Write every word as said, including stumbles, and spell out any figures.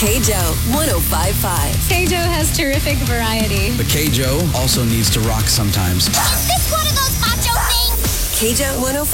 K J O one oh five point five. K J O has terrific variety. But K J O also needs to rock sometimes. Is this one of those macho things? K J O one oh five.